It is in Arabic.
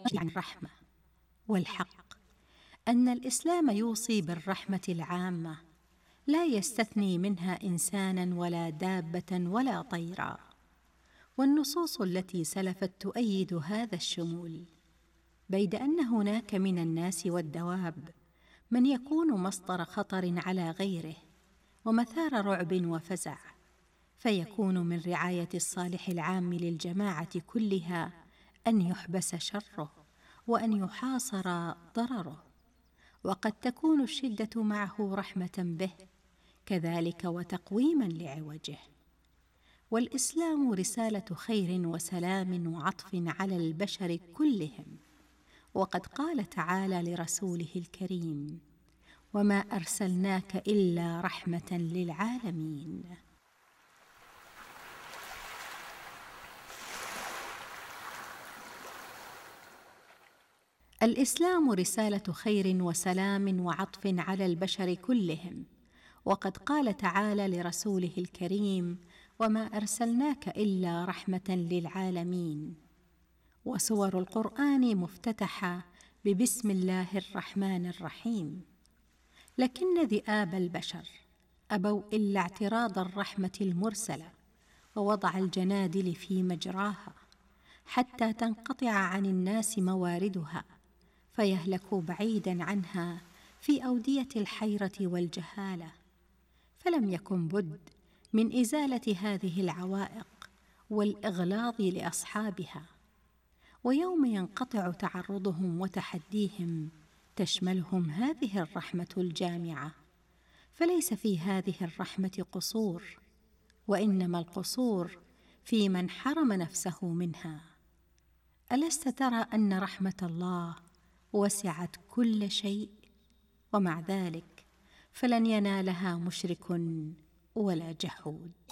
عن الرحمة والحق أن الإسلام يوصي بالرحمة العامة، لا يستثني منها إنسانا ولا دابة ولا طيرا، والنصوص التي سلفت تؤيد هذا الشمول، بيد أن هناك من الناس والدواب من يكون مصدر خطر على غيره ومثار رعب وفزع، فيكون من رعاية الصالح العام للجماعة كلها أن يحبس شره وأن يحاصر ضرره، وقد تكون الشدة معه رحمة به كذلك وتقويما لعوجه. والإسلام رسالة خير وسلام وعطف على البشر كلهم، وقد قال تعالى لرسوله الكريم: وما أرسلناك إلا رحمة للعالمين. الإسلام رسالة خير وسلام وعطف على البشر كلهم، وقد قال تعالى لرسوله الكريم: وما أرسلناك إلا رحمة للعالمين. وسور القرآن مفتتحة ببسم الله الرحمن الرحيم، لكن ذئاب البشر أبوا إلا اعتراض الرحمة المرسلة ووضع الجنادل في مجراها حتى تنقطع عن الناس مواردها، فيهلكوا بعيدا عنها في أودية الحيرة والجهالة. فلم يكن بد من إزالة هذه العوائق والإغلاظ لأصحابها، ويوم ينقطع تعرضهم وتحديهم تشملهم هذه الرحمة الجامعة، فليس في هذه الرحمة قصور، وإنما القصور في من حرم نفسه منها. ألست ترى أن رحمة الله وسعت كل شيء؟ ومع ذلك فلن ينالها مشرك ولا جحود.